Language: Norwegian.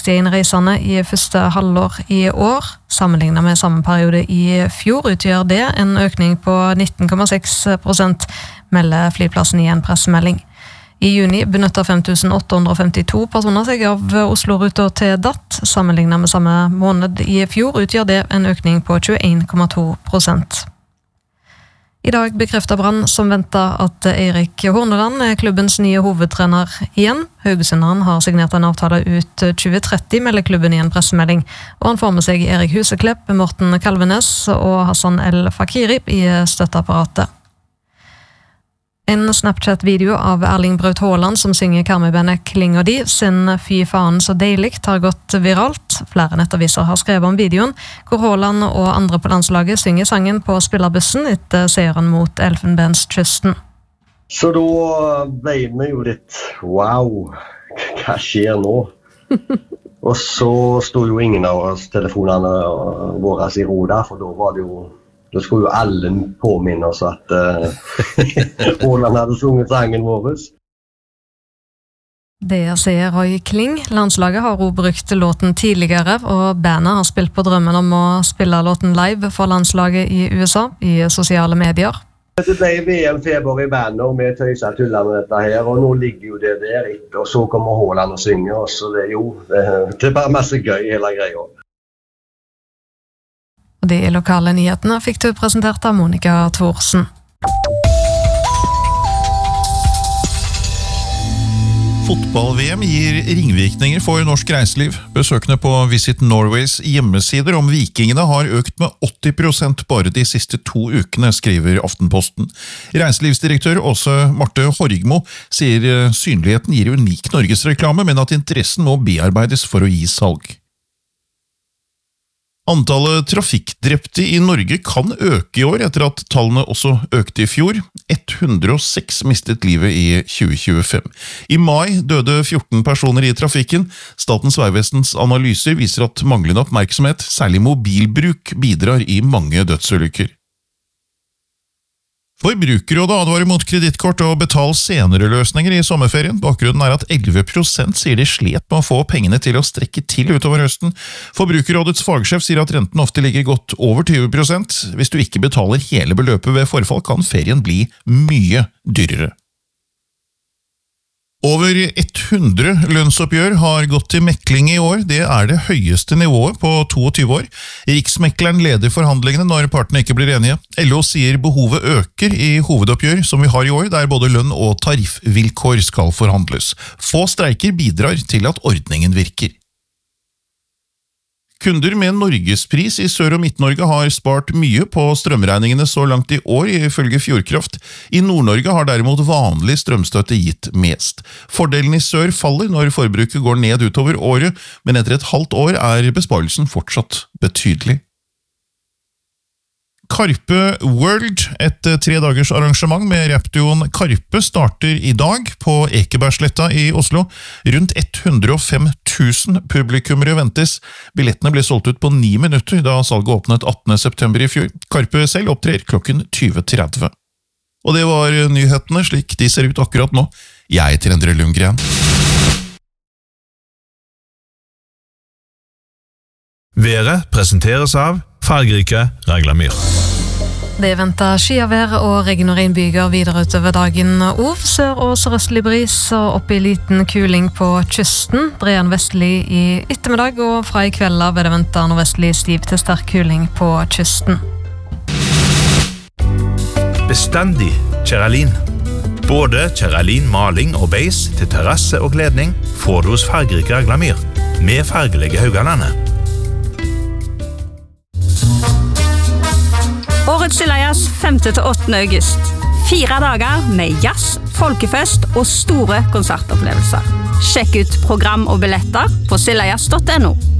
61 reisende i første halvår i år. Sammenlignet med samme periode i fjor utgjør det en økning på 19,6%, melder flyplassen i en pressemelding. I juni benyttet 5.852 personer seg av Oslo-ruta til DAT. Sammenlignet med samme måned i fjor utgjør det en økning på 21,2%. I dag bekreftet Brann som ventet at Eirik Horneland er klubbens nye hovedtrener igjen. Haugesunderen har signert en avtale ut 2030, melder klubben i en pressemelding, og han får med seg Erik Huseklepp, Morten Kalvenes og Hassan El Fakiri i støtteapparatet. En Snapchat-video av Erling Braut Haaland som synger Karmøy-bandet Kling og de sin Fy faen så deiligt har gått viralt. Flere nettaviser har skrevet om videoen, hvor Haaland og andre på landslaget synger sangen på spillerbussen etter seieren mot Elfenbenskysten. Så da ble vi jo litt, wow, hva skjer nå? Og så stod jo ingen av oss telefonene våre i ro der, for da var det jo Da skulle jo alle påminne oss at Haaland hadde sunget sangen vår. Det sier Roy Kling. Landslaget har også brukt låten tidligere, og bandet har spilt på drømmen om å spille låten live for landslaget i USA i sosiale medier. Det ble VM-feber i bandet, og vi tøyser og tuller med dette her, og nå ligger jo det der etter, og så kommer Haaland og synger, og så det er bare masse gøy hele greia. Og de lokale nyhetene fikk du presentert av Monica Thorsen. Fotball-VM gir ringvirkninger for norsk reiseliv. Besøkende på Visit Norways hjemmesider om vikingene har økt med 80% bare de siste 2 ukene, skriver Aftenposten. Reiselivsdirektør Åse Marte Horgmo sier synligheten gir unik norgesreklame, men at interessen må bearbeides for å gi salg. Antallet trafikkdrepte i Norge kan øke i år etter at tallene også økte i fjor. 106 mistet livet i 2025. I mai døde 14 personer i trafikken. Statens vegvesens analyser viser at manglende oppmerksomhet, særlig mobilbruk, bidrar i mange dødsulykker. Forbrukerrådet advarer mot kredittkort og betal senere løsninger i sommerferien. Bakgrunnen er at 11% sier de slet med å få pengene til å strekke til utover høsten. Forbrukerrådets fagsjef sier at renten ofte ligger godt over 20%. Hvis du ikke betaler hele beløpet ved forfall, kan ferien bli mye dyrere. Over 100 lønnsoppgjør har gått til mekling i år. Det er det høyeste nivået på 22 år. Riksmekleren leder forhandlingene når partene ikke blir enige. LO sier behovet øker i hovedoppgjør som vi har i år, der både lønn og tariffvilkår skal forhandles. Få streiker bidrar til at ordningen virker. Kunder med Norgespris i Sør- og Midt-Norge har spart mye på strømregningene så langt i år, ifølge Fjordkraft. I Nord-Norge har derimot vanlig strømstøtte gitt mest. Fordelen i sør faller når forbruket går ned utover året, men etter et halvt år er besparelsen fortsatt betydelig. Karpe World, et 3-dagers arrangement med rapduoen Karpe, starter i dag på Ekebergsletta i Oslo. Rundt 105 000 publikummere ventes. Billettene ble solgt ut på 9 minutter da salget åpnet 18. september i fjor. Karpe selv opptrer klokken 20:30. Og det var nyhetene slik de ser ut akkurat nå. Jeg heter Endre Lundgren. Været presenteres av fargerike Raglamyr. Det venter skyavær og regn- og regnbyger videre utover dagen. Sør- og sørøstlig bris og opp i liten kuling på kysten. Dreien vestlig i ettermiddag, og fra i kveld av er det ventet nordvestlig stiv til sterk kuling på kysten. Bestandig Kjeralin. Både Kjeralin maling og beis til terrasse og kledning får du hos fargerike Raglamyr med fargelige Haugalandet. Årets Sillajas 5.–8. august. 4 dager med jazz, folkefest og store konsertopplevelser. Sjekk ut program og billetter på sillajas.no.